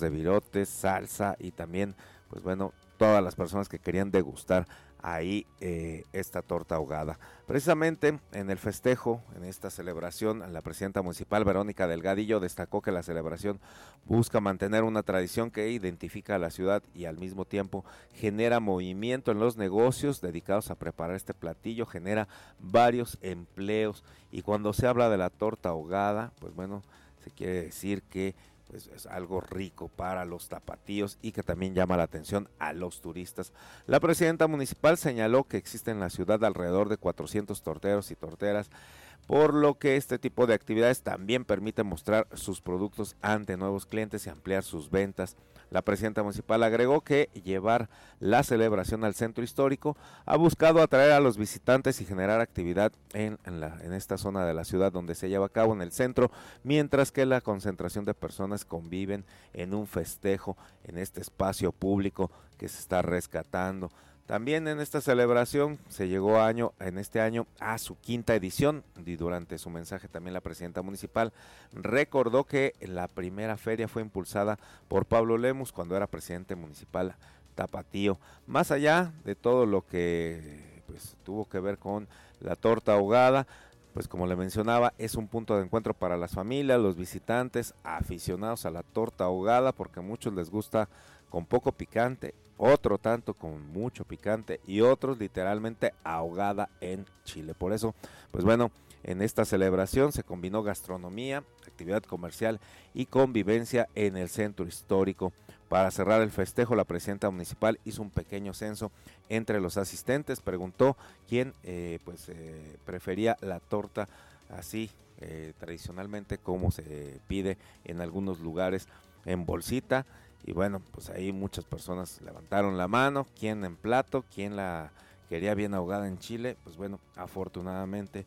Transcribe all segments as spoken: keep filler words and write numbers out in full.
de virotes, salsa y también, pues bueno, todas las personas que querían degustar ahí eh, esta torta ahogada. Precisamente en el festejo, en esta celebración, la presidenta municipal Verónica Delgadillo destacó que la celebración busca mantener una tradición que identifica a la ciudad y al mismo tiempo genera movimiento en los negocios dedicados a preparar este platillo, genera varios empleos, y cuando se habla de la torta ahogada, pues bueno, se quiere decir que pues es algo rico para los tapatíos y que también llama la atención a los turistas. La presidenta municipal señaló que existen en la ciudad alrededor de cuatrocientos torteros y torteras, por lo que este tipo de actividades también permite mostrar sus productos ante nuevos clientes y ampliar sus ventas. La presidenta municipal agregó que llevar la celebración al centro histórico ha buscado atraer a los visitantes y generar actividad en, en, la, en esta zona de la ciudad donde se lleva a cabo en el centro, mientras que la concentración de personas conviven en un festejo en este espacio público que se está rescatando. También en esta celebración se llegó año, en este año a su quinta edición, y durante su mensaje también la presidenta municipal recordó que la primera feria fue impulsada por Pablo Lemus cuando era presidente municipal tapatío. Más allá de todo lo que pues tuvo que ver con la torta ahogada, pues como le mencionaba, es un punto de encuentro para las familias, los visitantes, aficionados a la torta ahogada, porque a muchos les gusta con poco picante, otro tanto con mucho picante y otros literalmente ahogada en chile. Por eso, pues bueno, en esta celebración se combinó gastronomía, actividad comercial y convivencia en el centro histórico. Para cerrar el festejo, la presidenta municipal hizo un pequeño censo entre los asistentes, preguntó quién eh, pues eh, prefería la torta así eh, tradicionalmente como se pide en algunos lugares, en bolsita. Y bueno, pues ahí muchas personas levantaron la mano, quién en plato, quién la quería bien ahogada en chile. Pues bueno, afortunadamente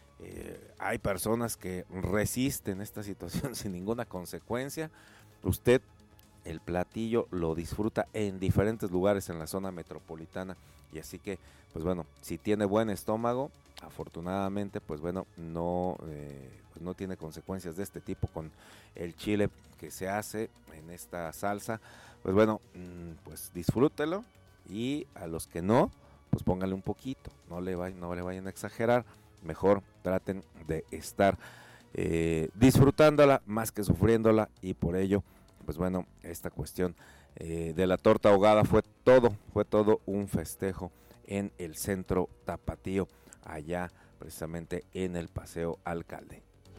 eh, hay personas que resisten esta situación sin ninguna consecuencia. Usted el platillo lo disfruta en diferentes lugares en la zona metropolitana, y así que pues bueno, si tiene buen estómago, afortunadamente pues bueno, no eh, pues no tiene consecuencias de este tipo con el chile que se hace en esta salsa. Pues bueno, pues disfrútelo, y a los que no, pues póngale un poquito, no le vayan, no le vayan a exagerar, mejor traten de estar eh, disfrutándola más que sufriéndola. Y por ello pues bueno, esta cuestión eh, de la torta ahogada fue todo, fue todo un festejo en el centro tapatío, allá precisamente en el Paseo Alcalde.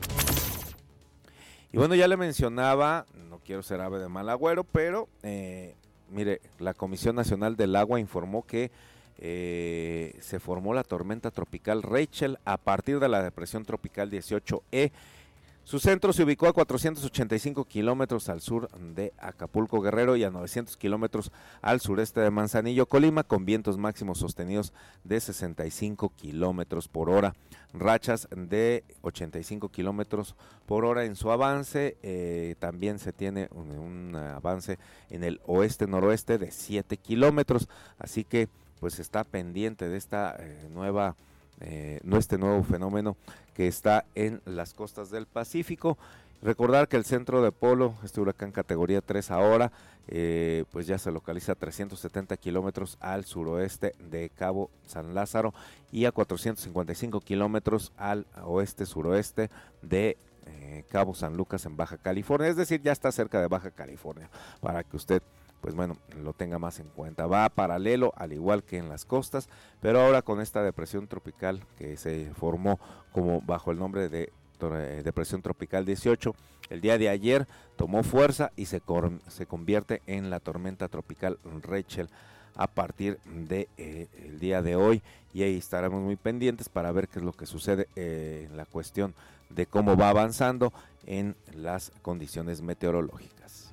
Y bueno, ya le mencionaba, no quiero ser ave de mal agüero, pero eh, mire, la Comisión Nacional del Agua informó que eh, se formó la tormenta tropical Rachel a partir de la depresión tropical dieciocho E. Su centro se ubicó a cuatrocientos ochenta y cinco kilómetros al sur de Acapulco, Guerrero, y a novecientos kilómetros al sureste de Manzanillo, Colima, con vientos máximos sostenidos de sesenta y cinco kilómetros por hora, rachas de ochenta y cinco kilómetros por hora en su avance. Eh, también se tiene un, un avance en el oeste-noroeste de siete kilómetros, así que pues está pendiente de esta eh, nueva Eh, no este nuevo fenómeno que está en las costas del Pacífico. Recordar que el centro de polo, este huracán categoría tres ahora, eh, pues ya se localiza a trescientos setenta kilómetros al suroeste de Cabo San Lázaro y a cuatrocientos cincuenta y cinco kilómetros al oeste-suroeste de eh, Cabo San Lucas en Baja California, es decir, ya está cerca de Baja California, para que usted pues bueno, lo tenga más en cuenta. Va paralelo, al igual que en las costas, pero ahora con esta depresión tropical que se formó como bajo el nombre de eh, depresión tropical dieciocho, el día de ayer tomó fuerza y se, se convierte en la tormenta tropical Rachel a partir de eh, el día de hoy, y ahí estaremos muy pendientes para ver qué es lo que sucede eh, en la cuestión de cómo va avanzando en las condiciones meteorológicas.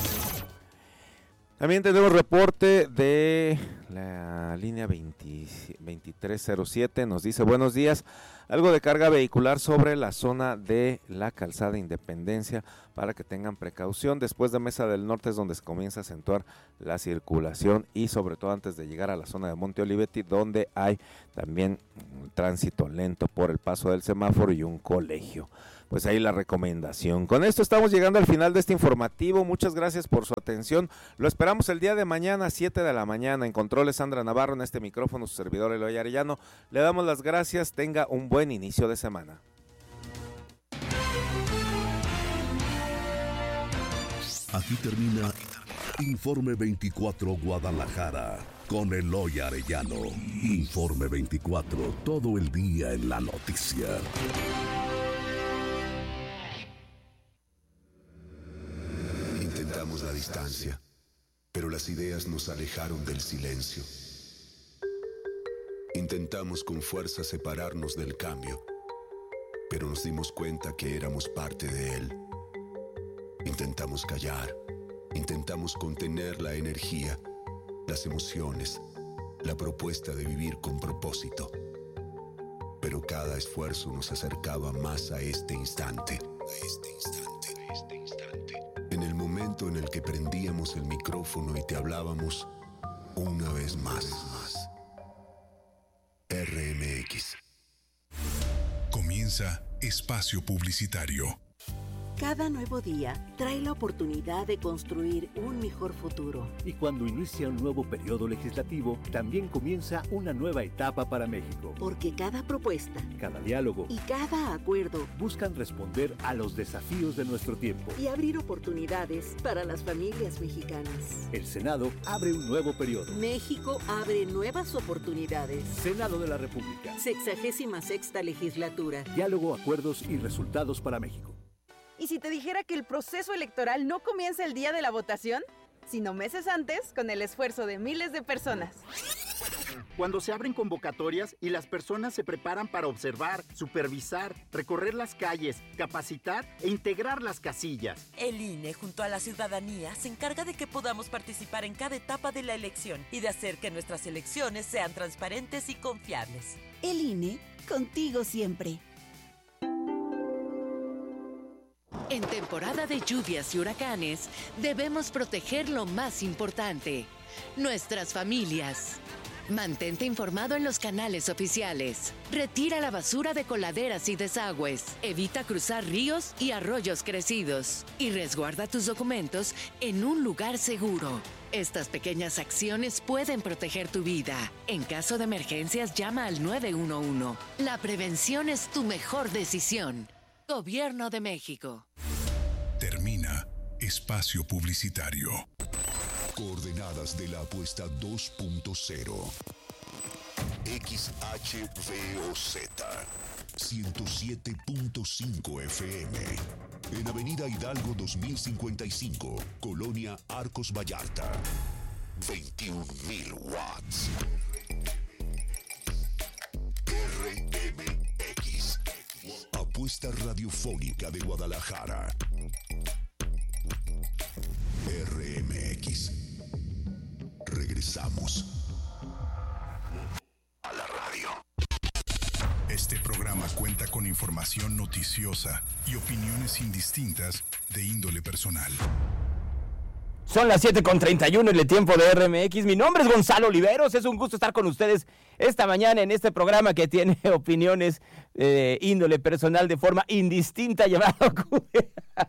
También tenemos reporte de la línea veinte, veintitrés cero siete, nos dice buenos días, algo de carga vehicular sobre la zona de la calzada Independencia para que tengan precaución. Después de Mesa del Norte es donde se comienza a acentuar la circulación, y sobre todo antes de llegar a la zona de Monte Olivetti, donde hay también un tránsito lento por el paso del semáforo y un colegio. pues ahí la recomendación. Con esto estamos llegando al final de este informativo. Muchas gracias por su atención. Lo esperamos el día de mañana a siete de la mañana. En controles Sandra Navarro, en este micrófono su servidor Eloy Arellano. Le damos las gracias. Tenga un buen inicio de semana. Aquí termina Informe veinticuatro Guadalajara con Eloy Arellano. Informe veinticuatro, todo el día en la noticia. Intentamos la distancia, pero las ideas nos alejaron del silencio. Intentamos con fuerza separarnos del cambio, pero nos dimos cuenta que éramos parte de él. Intentamos callar, intentamos contener la energía, las emociones, la propuesta de vivir con propósito. Pero cada esfuerzo nos acercaba más a este instante, a este instante, a este instante. En el momento en el que prendíamos el micrófono y te hablábamos una vez más. R M X. Comienza Espacio Publicitario. Cada nuevo día trae la oportunidad de construir un mejor futuro. Y cuando inicia un nuevo periodo legislativo, también comienza una nueva etapa para México. Porque cada propuesta, cada diálogo y cada acuerdo buscan responder a los desafíos de nuestro tiempo y abrir oportunidades para las familias mexicanas. El Senado abre un nuevo periodo. México abre nuevas oportunidades. Senado de la República. Sexagésima sexta legislatura. Diálogo, acuerdos y resultados para México. ¿Y si te dijera que el proceso electoral no comienza el día de la votación, sino meses antes, con el esfuerzo de miles de personas? Cuando se abren convocatorias y las personas se preparan para observar, supervisar, recorrer las calles, capacitar e integrar las casillas. El I N E, junto a la ciudadanía, se encarga de que podamos participar en cada etapa de la elección y de hacer que nuestras elecciones sean transparentes y confiables. El I N E, contigo siempre. En temporada de lluvias y huracanes, debemos proteger lo más importante, nuestras familias. Mantente informado en los canales oficiales. Retira la basura de coladeras y desagües. Evita cruzar ríos y arroyos crecidos. Y resguarda tus documentos en un lugar seguro. Estas pequeñas acciones pueden proteger tu vida. En caso de emergencias, llama al nueve uno uno. La prevención es tu mejor decisión. Gobierno de México. Termina Espacio Publicitario. Coordenadas de la apuesta dos punto cero. X H V O Z ciento siete punto cinco F M. En Avenida Hidalgo dos mil cincuenta y cinco, Colonia Arcos Vallarta. veintiún mil watts. R M X. Apuesta radiofónica de Guadalajara. R M X. Regresamos a la radio. Este programa cuenta con información noticiosa y opiniones indistintas de índole personal. Son las siete con treinta y uno en el tiempo de R M X. Mi nombre es Gonzalo Oliveros. Es un gusto estar con ustedes esta mañana en este programa que tiene opiniones de índole personal de forma indistinta llamado Q D.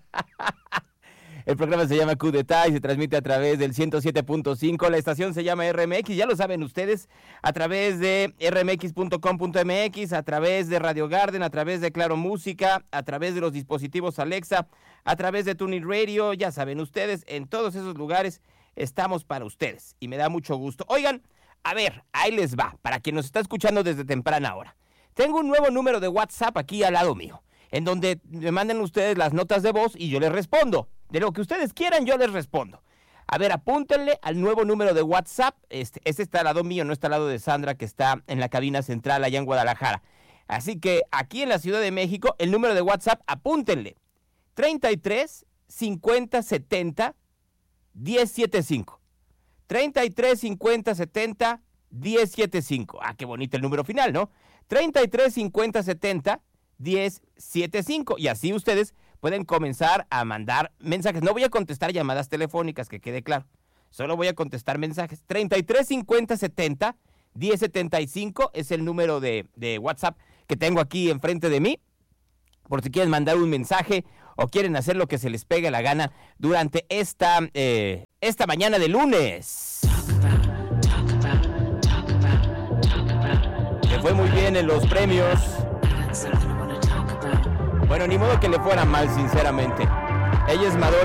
El programa se llama Coup d'Etat y se transmite a través del ciento siete punto cinco. La estación se llama R M X, ya lo saben ustedes, a través de r m x punto com punto m x, a través de Radio Garden, a través de Claro Música, a través de los dispositivos Alexa, a través de TuneIn Radio, ya saben ustedes, en todos esos lugares estamos para ustedes y me da mucho gusto. Oigan, a ver, ahí les va, para quien nos está escuchando desde temprana hora. Tengo un nuevo número de WhatsApp aquí al lado mío, en donde me mandan ustedes las notas de voz y yo les respondo. De lo que ustedes quieran, yo les respondo. A ver, apúntenle al nuevo número de WhatsApp. Este, este está al lado mío, no está al lado de Sandra, que está en la cabina central allá en Guadalajara. Así que aquí en la Ciudad de México, el número de WhatsApp, apúntenle. treinta y tres, cincuenta, setenta, diez setenta y cinco. treinta y tres, cincuenta, setenta, diez setenta y cinco. Ah, qué bonito el número final, ¿no? treinta y tres, cincuenta, setenta, diez setenta y cinco. Y así ustedes pueden comenzar a mandar mensajes. No voy a contestar llamadas telefónicas, que quede claro. Solo voy a contestar mensajes. treinta y tres, cincuenta, setenta, diez setenta y cinco es el número de, de WhatsApp que tengo aquí enfrente de mí. por si quieren mandar un mensaje o quieren hacer lo que se les pegue la gana durante esta, eh, esta mañana de lunes. Le fue muy bien en los premios. Bueno, ni modo que le fuera mal, sinceramente. Ella es Madonna.